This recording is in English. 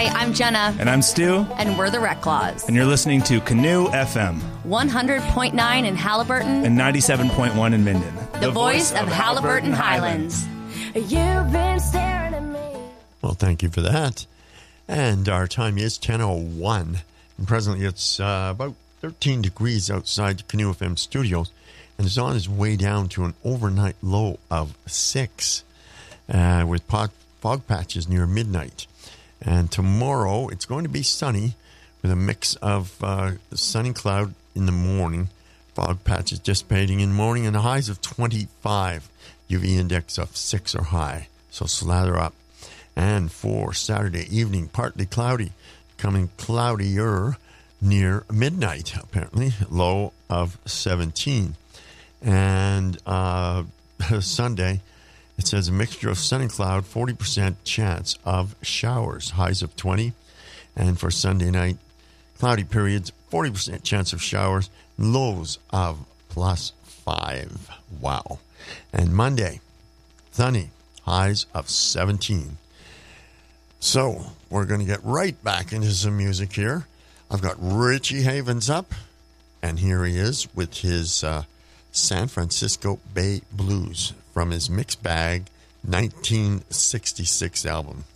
Hi, I'm Jenna. And I'm Stu. And we're the Reclaws. And you're listening to Canoe FM. 100.9 in Haliburton. And 97.1 in Minden. The voice of Haliburton Highlands. You've been staring at me. Well, thank you for that. And our time is 10:01. And presently it's about 13 degrees outside the Canoe FM studios. And it's on its way down to an overnight low of 6 with fog patches near midnight. And tomorrow it's going to be sunny with a mix of sun and cloud in the morning. Fog patches dissipating in the morning and highs of 25. UV index of 6 or high. So slather up. And for Saturday evening, partly cloudy. Becoming cloudier near midnight, apparently. Low of 17. And Sunday, it says a mixture of sun and cloud, 40% chance of showers, highs of 20. And for Sunday night, cloudy periods, 40% chance of showers, lows of +5. Wow. And Monday, sunny, highs of 17. So we're going to get right back into some music here. I've got Richie Havens up, and here he is with his San Francisco Bay Blues from his Mixed Bag 1966 album.